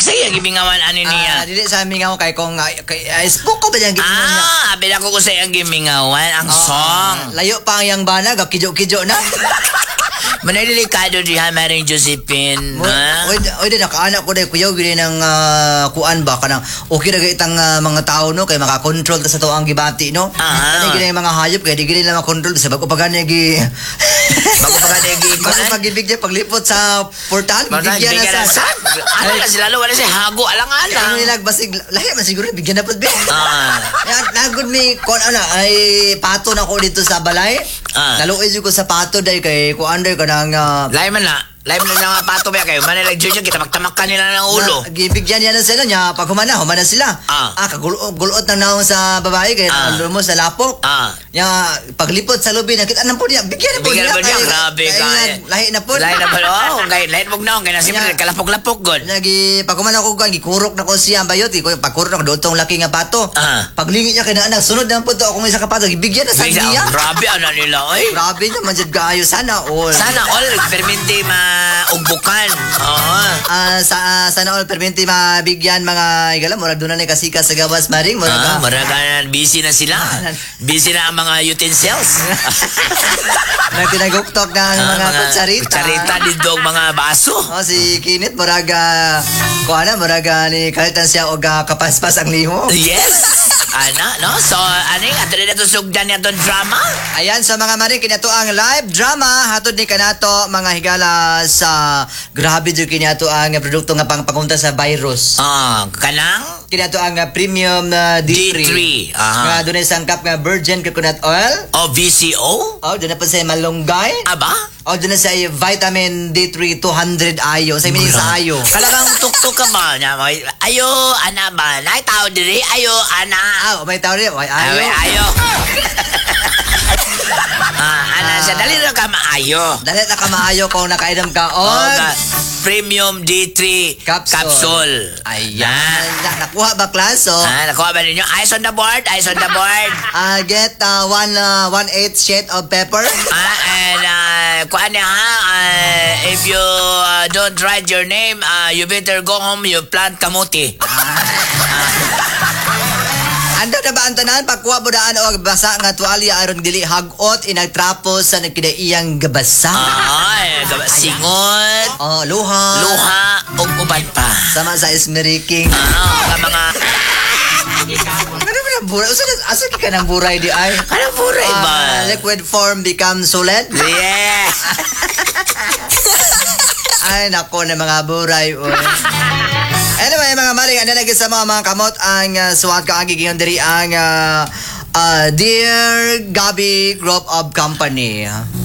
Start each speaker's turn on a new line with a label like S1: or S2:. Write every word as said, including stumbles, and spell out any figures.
S1: Sige, gimingawan ani
S2: Ah,
S1: niya.
S2: dili sa mingaw kay kung uh, kay uh, spook ko ba yang gimingaw niya?
S1: Ah, bila ko ko sa ang gimingawan ang
S2: Ah,
S1: song.
S2: layo pa ang yang bana, gakidyo-kidyo na.
S1: Manay delikado diha Maring Josephine. Ha?
S2: Oy, oy, din nakaanak ko dai kuyaw gid nang uh, kuan ba kanang okay ra itang uh, mga tao no kay maka-control ta sa to ang gibati no.
S1: Ah.
S2: Ani gid mga hayop kay di gid nila ma-control sa bago pagani gi.
S1: Bago pagani gi.
S2: Bago pagibig niya paglipot sa portal, bigyan na sa.
S1: Ano na sila wala si hago
S2: Ano
S1: alang-alang.
S2: nilag basig lahi man siguro bigyan na pud be.
S1: Ah.
S2: Yan nagud mi kon ana ay pato na ko dito sa balay.
S1: Ah.
S2: Naluoy jud ko sa pato dai kay ko under kanang uh,
S1: Lain man na. Lain man na nga pato ba kayo. Manay like junior kita magtamakan nila ng ulo.
S2: Na, gibigyan niya na sila niya pag humana, humana sila.
S1: Ah.
S2: Ah, kagulot ng naong sa babae kaya
S1: Ah.
S2: ah. mo sa lapok.
S1: Ah.
S2: Nya paglipot sa lubi nakita nang po niya. Bigyan na po
S1: Bigyan
S2: niya.
S1: na po niya.
S2: Kaya-
S1: Grabe
S2: kaya
S1: ka,
S2: nga,
S1: eh.
S2: Lahi na po.
S1: Lain na ba? Oh, kay lain mong naong kaya nasipin
S2: Yeah.
S1: kalapok-lapok god.
S2: Nagi pag humana ko kan gikurok na ko siya bayot ko pagkurok na ko dotong laki nga pato.
S1: Ah.
S2: Paglingit niya kay na anak sunod na po to akong isa ka pato gibigyan na sa
S1: Bisa,
S2: niya.
S1: grabe ana nila oy.
S2: Grabe naman jud kaayo sana all.
S1: Sana all perminti maugbukan. Oo.
S2: Ah, sa sana all perminti mabigyan mga igala murag doon na ni kasika sa gawas maring murag
S1: Ah,
S2: ah,
S1: maraga busy na sila. Busy na ang mga utensils.
S2: na tinaguktok na ang
S1: Ah,
S2: mga kutsarita.
S1: Kutsarita dito ang mga baso.
S2: Oh, si Kinit muraga kuana muraga ni kalitan siya og ah, kapaspas ang limo.
S1: Yes. Ana, no? So, ano yung ato na ito sugdan niya itong drama?
S2: Ayan sa mga maring kinato ang live drama hatod ni kanato mga higala sa grabe jud kinato ang produkto nga pang pagunta sa virus.
S1: Ah, kanang?
S2: Kinato ang ah, premium na D
S1: D
S2: three.
S1: three, aha.
S2: Nga dunay sangkap nga virgin coconut oil.
S1: O V C O?
S2: Oh, doon na pa sa malunggay.
S1: Aba?
S2: Oh, doon na sa vitamin D three two hundred ayo. Sa mini sa ayo.
S1: Kalagang tuktok ka ba? Nya, may- Ayo, ana ba? Nay tao diri, ayo, ana.
S2: Ah, may tao rin. May
S1: Ayo.
S2: ayo.
S1: Ayo. ah, ana,
S2: Ah.
S1: sa dali na ka maayo.
S2: Dali na ka maayo kung nakainom ka
S1: Oh,
S2: on.
S1: ka- Premium D three
S2: Capsule.
S1: capsule.
S2: Ayan. Na, nakuha ba klaso?
S1: Ah, nakuha ba ninyo? Eyes on the board, eyes on the board.
S2: Ah, get uh, one uh, one eighth shade of pepper.
S1: Ah, and uh, kuan niya ha, uh, if you uh, don't write your name, uh, you better go home, you plant kamuti.
S2: Ando na ba ang tanan pagkuha mo daan og basa nga tuwalya aron dili hagot inagtrapo sa nagkidaiyang gabasa.
S1: Ay, gaba- singot,
S2: Oh, luha.
S1: luha, ug uban pa.
S2: Sama sa ismeriking.
S1: Ah, ka mga
S2: Ano ba na buray? Asa asa ka ng buray di ay?
S1: kanang buray ba?
S2: Ah, liquid form becomes solid.
S1: Yes.
S2: Ay, nako na mga buray. Oy. Anyway, mga maring, ano na sa mga mga kamot ang uh, suwat ka agigingon diri ang uh, uh, Dear Gabi Group of Company.